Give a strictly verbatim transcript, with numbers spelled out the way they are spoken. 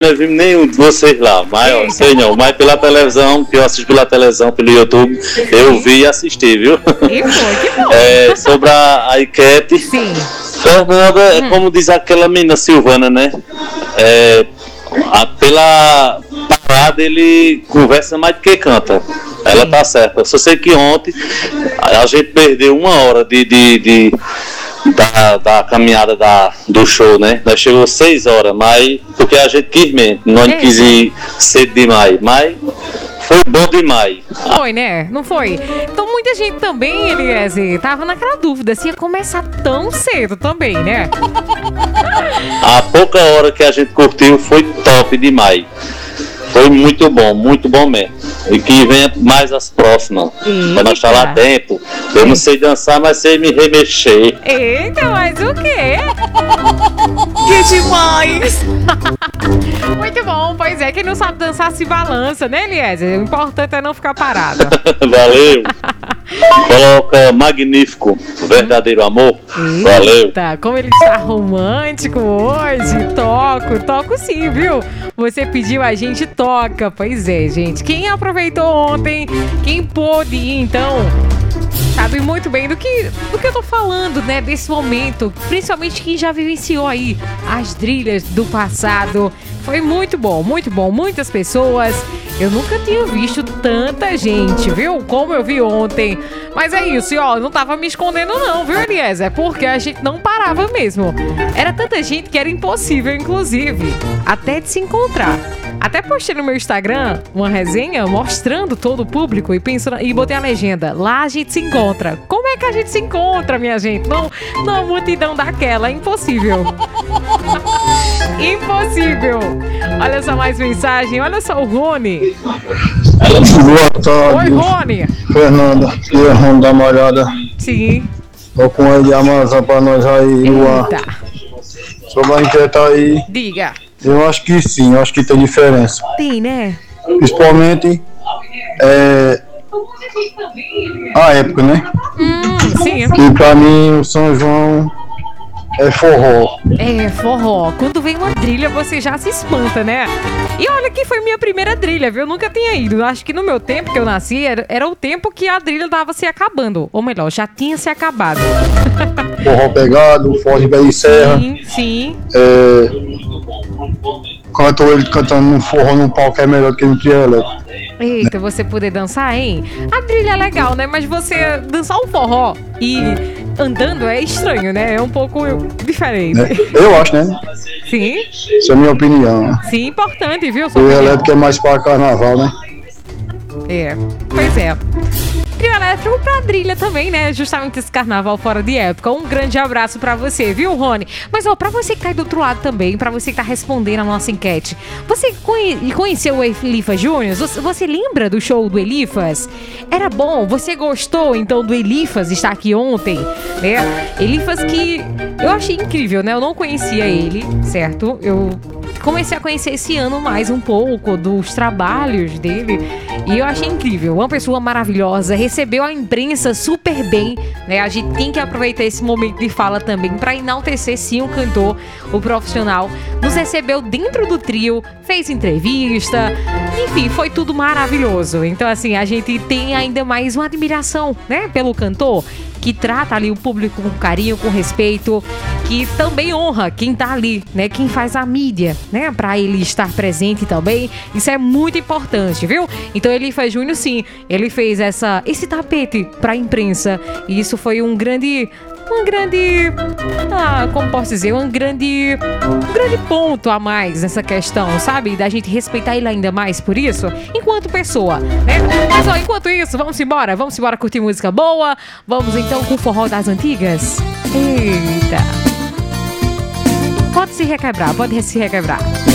não vi nenhum de vocês lá, mas ó, sei não, mas pela televisão, que eu assisto pela televisão, pelo YouTube, eu vi e assisti, viu? E foi, que bom. É, sobre a, a Iquete. Sim. Fernanda, é Hum. como diz aquela menina Silvana, né? É, a- pela parada ele conversa mais do que canta. Ela tá certa. Só sei que ontem a a gente perdeu uma hora de, de, de- da, da caminhada da, do show, né? Nós chegou seis horas, mas porque a gente quis mesmo, nós não É. quis ir cedo demais, mas foi bom demais. Foi, né? Não foi? Então muita gente também, Eliezer, tava naquela dúvida se ia começar tão cedo também, né? A pouca hora que a gente curtiu foi top demais. Foi muito bom, muito bom mesmo. E que venha mais as próximas. Pra nós estar lá Eita. dentro. Eu não sei dançar, mas sei me remexer. Eita, mas o quê? Que demais! Muito bom, pois é, quem não sabe dançar se balança, né, Eliezer? O importante é não ficar parado. Valeu. Coloca Magnífico, Verdadeiro Amor. Valeu. Eita, como ele está romântico hoje. Toco, toco sim, viu? Você pediu, a gente toca. Pois é, gente. Quem aproveitou ontem, quem pôde ir, então, sabe muito bem do que, do que eu tô falando, né? Desse momento. Principalmente quem já vivenciou aí as trilhas do passado. Foi muito bom, muito bom. Muitas pessoas. Eu nunca tinha visto tanta gente, viu? Como eu vi ontem. Mas é isso, e ó, não tava me escondendo não, viu, Eliezer? É porque a gente não parava mesmo. Era tanta gente que era impossível, inclusive, até de se encontrar. Até postei no meu Instagram uma resenha mostrando todo o público e, pensando, e botei a legenda. Lá a gente se encontra. Como é que a gente se encontra, minha gente? Não, não multidão daquela, é impossível. Impossível. Olha só mais mensagem, olha só o Rony. Boa Oi, tarde, Rony. Fernanda. E o Rony da Malhada. Sim. Tô com ele de Amazon pra nós aí, Luan. Eita. Sobre a enquete aí, Diga. eu acho que sim, eu acho que tem diferença. Tem, né? Principalmente é, a época, né? Hum, sim. Que pra mim o São João é forró. É, forró. Quando vem uma trilha, você já se espanta, né? E olha que foi minha primeira trilha, viu? Eu nunca tinha ido. Acho que no meu tempo que eu nasci, era, era o tempo que a trilha tava se acabando. Ou melhor, já tinha se acabado. Forró pegado, forró de Bela Serra. Sim, sim. É, canto ele cantando num forró num palco é melhor do que no trio elétrico. Eita, você poder dançar, hein? A trilha é legal, né? Mas você dançar um forró e andando é estranho, né? É um pouco diferente. Né? Eu acho, né? Sim, Essa é a minha opinião. sim, importante, viu? Sua O opinião. elétrico é mais para carnaval, né? É, pois é. Trio elétrico pra trilha também, né? Justamente esse carnaval fora de época. Um grande abraço pra você, viu, Rony? Mas, ó, pra você que tá aí do outro lado também, pra você que tá respondendo a nossa enquete, você conhe- conheceu o Elifas Júnior? Você, você lembra do show do Elifas? Era bom? Você gostou, então, do Elifas estar aqui ontem, né? Elifas que eu achei incrível, né? Eu não conhecia ele, certo? Eu comecei a conhecer esse ano mais um pouco dos trabalhos dele e eu achei incrível, uma pessoa maravilhosa, recebeu a imprensa super bem, né? A gente tem que aproveitar esse momento de fala também para enaltecer sim o cantor, o profissional, nos recebeu dentro do trio, fez entrevista, enfim, foi tudo maravilhoso. Então assim, a gente tem ainda mais uma admiração, né, pelo cantor, que trata ali o público com carinho, com respeito, que também honra quem tá ali, né? Quem faz a mídia, né? Pra ele estar presente também. Isso é muito importante, viu? Então Elifas Júnior, sim, ele fez essa, esse tapete pra imprensa. E isso foi um grande... Um grande... Ah, como posso dizer? Um grande... Um grande ponto a mais nessa questão, sabe? Da gente respeitar ele ainda mais por isso, enquanto pessoa, né? Mas, ó, enquanto isso, vamos embora. Vamos embora curtir música boa. Vamos, então, com o forró das antigas. Eita. Pode se requebrar, pode se requebrar.